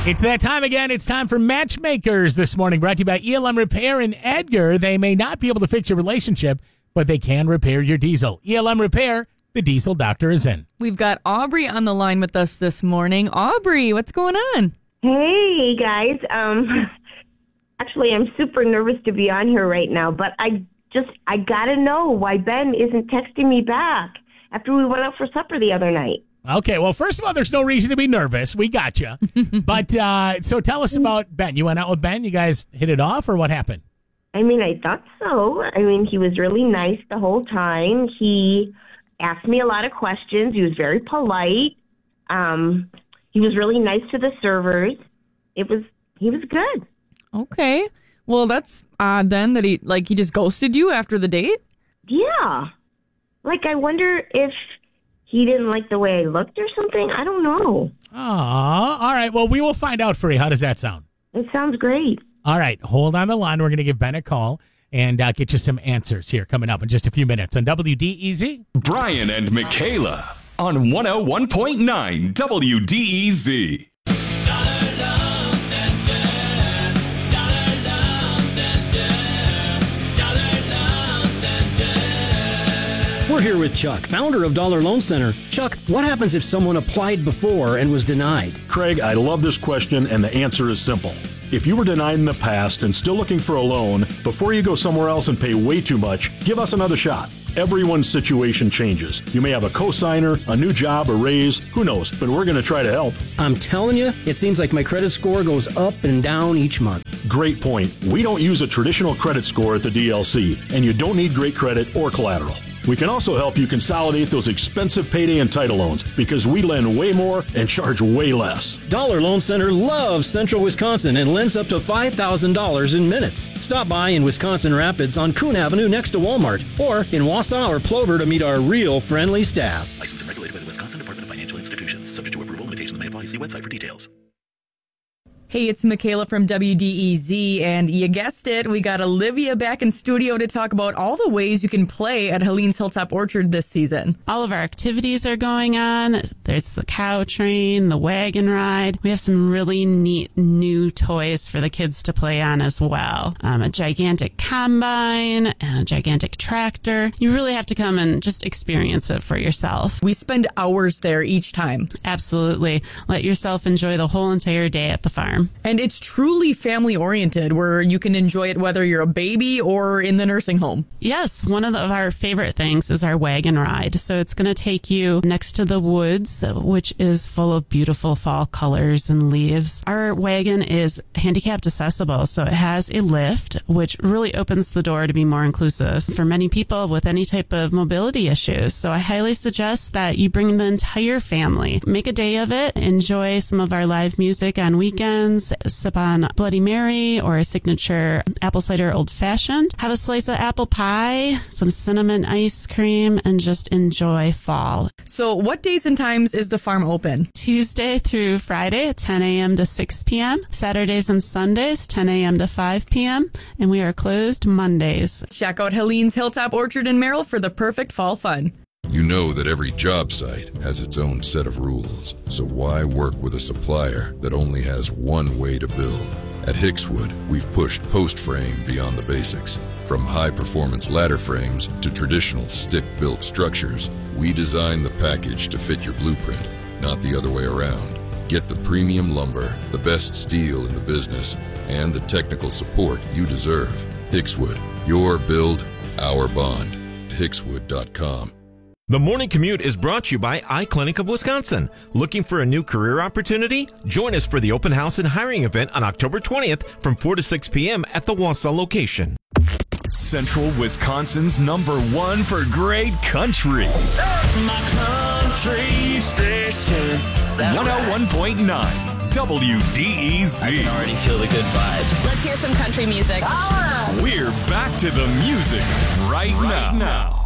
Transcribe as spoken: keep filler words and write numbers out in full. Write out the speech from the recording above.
It's that time again. It's time for Matchmakers this morning, brought to you by E L M Repair and Edgar. They may not be able to fix your relationship, but they can repair your diesel. E L M Repair, the diesel doctor is in. We've got Aubrey on the line with us this morning. Aubrey, what's going on? Hey, guys. Um, actually, I'm super nervous to be on here right now, but I just, I got to know why Ben isn't texting me back after we went out for supper the other night. Okay, well, first of all, there's no reason to be nervous. We got you. But uh, so tell us about Ben. You went out with Ben? You guys hit it off, or what happened? I mean, I thought so. I mean, he was really nice the whole time. He asked me a lot of questions. He was very polite. Um, he was really nice to the servers. It was, he was good. Okay. Well, that's odd then that he, like, he just ghosted you after the date? Yeah. Like, I wonder if he didn't like the way I looked or something. I don't know. Aw, all right. Well, we will find out for you. How does that sound? It sounds great. All right. Hold on the line. We're going to give Ben a call and uh, get you some answers here coming up in just a few minutes on W D E Z. Brian and Michaela on one oh one point nine W D E Z. We're here with Chuck, founder of Dollar Loan Center. Chuck, what happens if someone applied before and was denied? Craig, I love this question, and the answer is simple. If you were denied in the past and still looking for a loan, before you go somewhere else and pay way too much, give us another shot. Everyone's situation changes. You may have a cosigner, a new job, a raise, who knows, but we're going to try to help. I'm telling you, it seems like my credit score goes up and down each month. Great point. We don't use a traditional credit score at the D L C, and you don't need great credit or collateral. We can also help you consolidate those expensive payday and title loans because we lend way more and charge way less. Dollar Loan Center loves Central Wisconsin and lends up to five thousand dollars in minutes. Stop by in Wisconsin Rapids on Coon Avenue next to Walmart or in Wausau or Plover to meet our real friendly staff. Licensed and regulated by the Wisconsin Department of Financial Institutions. Subject to approval, limitations may apply. See website for details. Hey, it's Michaela from W D E Z, and you guessed it, we got Olivia back in studio to talk about all the ways you can play at Helene's Hilltop Orchard this season. All of our activities are going on. There's the cow train, the wagon ride. We have some really neat new toys for the kids to play on as well. Um, a gigantic combine and a gigantic tractor. You really have to come and just experience it for yourself. We spend hours there each time. Absolutely. Let yourself enjoy the whole entire day at the farm. And it's truly family-oriented, where you can enjoy it whether you're a baby or in the nursing home. Yes, one of, the, of our favorite things is our wagon ride. So it's going to take you next to the woods, which is full of beautiful fall colors and leaves. Our wagon is handicapped accessible, so it has a lift, which really opens the door to be more inclusive for many people with any type of mobility issues. So I highly suggest that you bring the entire family. Make a day of it. Enjoy some of our live music on weekends. Sip on Bloody Mary or a signature apple cider old fashioned. Have a slice of apple pie, some cinnamon ice cream, and just enjoy fall. So what days and times is the farm open? Tuesday through Friday at ten a.m. to six p.m. Saturdays and Sundays, ten a.m. to five p.m. And we are closed Mondays. Check out Helene's Hilltop Orchard in Merrill for the perfect fall fun. You know that every job site has its own set of rules, so why work with a supplier that only has one way to build? At Hickswood, we've pushed post frame beyond the basics. From high-performance ladder frames to traditional stick-built structures, we design the package to fit your blueprint, not the other way around. Get the premium lumber, the best steel in the business, and the technical support you deserve. Hickswood, your build, our bond. Hickswood dot com. The Morning Commute is brought to you by iClinic of Wisconsin. Looking for a new career opportunity? Join us for the open house and hiring event on October twentieth from four to six p.m. at the Wausau location. Central Wisconsin's number one for great country. My country station. one oh one point nine W D E Z. I can already feel the good vibes. Let's hear some country music. We're back to the music right, right now. now.